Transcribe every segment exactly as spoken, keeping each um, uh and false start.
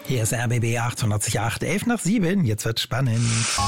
Hier ist R B B achtundachtzig Komma acht, elf nach sieben. Jetzt wird's spannend.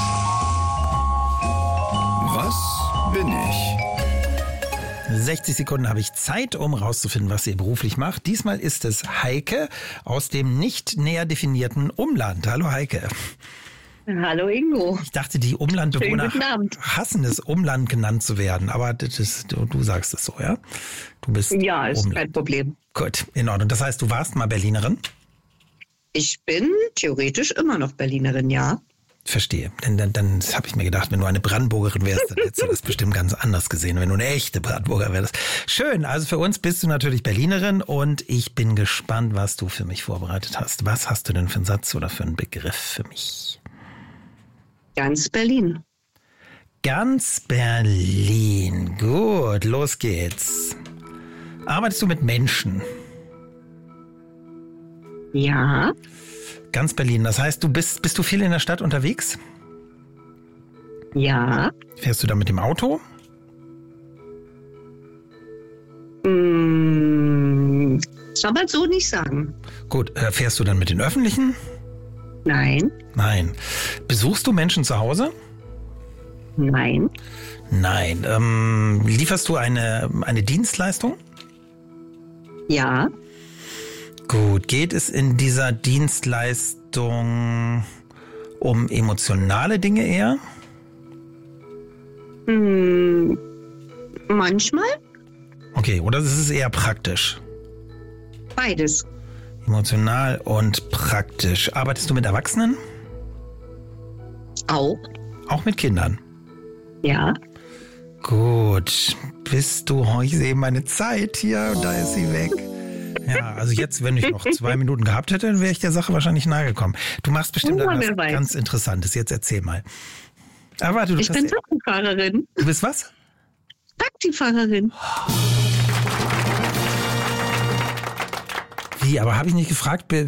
Was bin ich? sechzig Sekunden habe ich Zeit, um rauszufinden, was ihr beruflich macht. Diesmal ist es Heike aus dem nicht näher definierten Umland. Hallo Heike. Hallo Ingo. Ich dachte, die Umlandbewohner hassen es, Umland genannt zu werden. Aber das ist, du, du sagst es so, ja? Du bist Ja, ist Umland. kein Problem. Gut, in Ordnung. Das heißt, du warst mal Berlinerin? Ich bin theoretisch immer noch Berlinerin, ja. Verstehe. Denn dann, dann habe ich mir gedacht, wenn du eine Brandenburgerin wärst, dann hättest du das bestimmt ganz anders gesehen, wenn du eine echte Brandenburger wärst. Schön, also für uns bist du natürlich Berlinerin und ich bin gespannt, was du für mich vorbereitet hast. Was hast du denn für einen Satz oder für einen Begriff für mich? Ganz Berlin. Ganz Berlin. Gut, los geht's. Arbeitest du mit Menschen? Ja. Ganz Berlin. Das heißt, du bist, bist du viel in der Stadt unterwegs? Ja. Fährst du da mit dem Auto? Hm, soll man so nicht sagen. Gut, äh, fährst du dann mit den Öffentlichen? Nein. Nein. Besuchst du Menschen zu Hause? Nein. Nein. Ähm, lieferst du eine, eine Dienstleistung? Ja. Gut. Geht es in dieser Dienstleistung um emotionale Dinge eher? Hm, manchmal. Okay, oder ist es eher praktisch? Beides. Emotional und praktisch. Arbeitest du mit Erwachsenen? Auch. Auch mit Kindern? Ja. Gut. Bist du, oh, ich sehe meine Zeit hier und da ist sie weg. Ja, also jetzt, wenn ich noch zwei Minuten gehabt hätte, dann wäre ich der Sache wahrscheinlich nahe gekommen. Du machst bestimmt Oh, etwas wer weiß. ganz Interessantes. Jetzt erzähl mal. Aber warte, du Ich hast- bin Taxifahrerin. Du bist was? Taxifahrerin. Wie, aber habe ich nicht gefragt, be-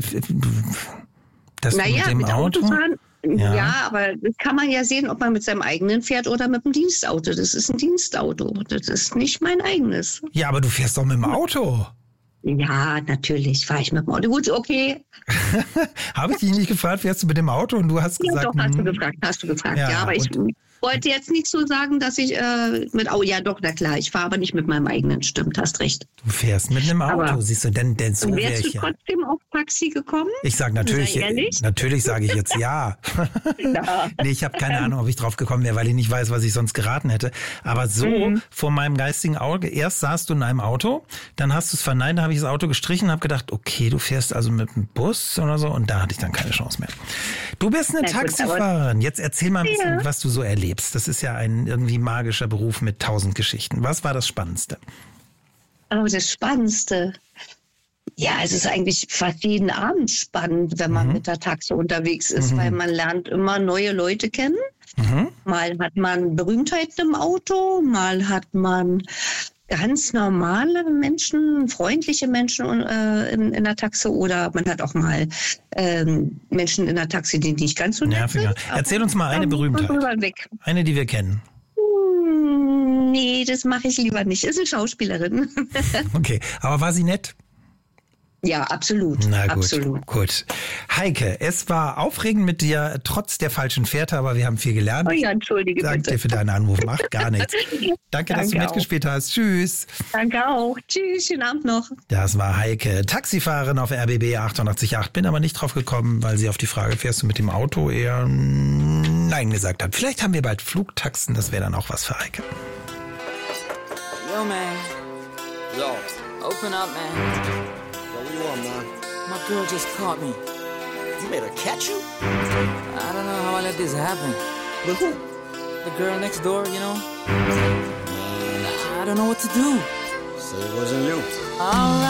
dass du Naja, mit dem mit Auto? Autofahren. Ja. Ja. aber das kann man ja sehen, ob man mit seinem eigenen fährt oder mit dem Dienstauto. Das ist ein Dienstauto. Das ist nicht mein eigenes. Ja, aber du fährst doch mit dem Auto. Ja, natürlich fahre ich mit dem Auto. Gut, okay. Habe ich dich nicht gefragt, fährst du mit dem Auto? Und du hast Ja, gesagt, doch, hast du hm, gefragt, hast du gefragt. Ja, Ja, aber ich und- wollte jetzt nicht so sagen, dass ich äh, mit, oh ja, doch, na klar, ich fahre aber nicht mit meinem eigenen, stimmt, hast recht. du fährst mit einem Auto. Aber- Siehst du, denn, denn so wäre Wärst ich du ja. trotzdem auf Taxi gekommen? Ich sage natürlich, Sei ehrlich? natürlich sage ich jetzt ja. Ja. Nee, ich habe keine Ahnung, ob ich drauf gekommen wäre, weil ich nicht weiß, was ich sonst geraten hätte. Aber so Mhm. vor meinem geistigen Auge, erst saßt du in einem Auto, dann hast du es verneint, dann habe ich das Auto gestrichen und habe gedacht, okay, du fährst also mit dem Bus oder so und da hatte ich dann keine Chance mehr. Du bist eine Na gut, Taxifahrerin. Jetzt erzähl mal ein bisschen, Ja. was du so erlebst. Das ist ja ein irgendwie magischer Beruf mit tausend Geschichten. Was war das Spannendste? Oh, das Spannendste. Ja, es ist eigentlich fast jeden Abend spannend, wenn man Mhm. mit der Taxe unterwegs ist, Mhm. weil man lernt immer neue Leute kennen. Mhm. Mal hat man Berühmtheiten im Auto, mal hat man ganz normale Menschen, freundliche Menschen äh, in, in der Taxe oder man hat auch mal ähm, Menschen in der Taxe, die nicht ganz so nett Nerviger. sind. Erzähl uns mal eine Da muss man Berühmtheit. drüber weg. Eine, die wir kennen. Hm, Nee, das mache ich lieber nicht. Ist eine Schauspielerin. Okay, aber war sie nett? Ja, absolut. Na gut, absolut. gut. Heike, es war aufregend mit dir, trotz der falschen Fährte, aber wir haben viel gelernt. Oh ja, entschuldige Danke bitte. dir für deinen Anruf, macht gar nichts. Danke, dass du Danke auch. mitgespielt hast. Tschüss. Danke auch. Tschüss, schönen Abend noch. Das war Heike, Taxifahrerin auf R B B achtundachtzig Komma acht. Bin aber nicht drauf gekommen, weil sie auf die Frage, fährst du mit dem Auto, eher mm, Nein gesagt hat. Vielleicht haben wir bald Flugtaxen, das wäre dann auch was für Heike. Yo, man. Yo, Open up, man. what do you want, man? My girl just caught me. You made her catch you? I don't know how I let this happen. With who? The girl next door, you know? I don't know what to do. Say it wasn't you. Alright.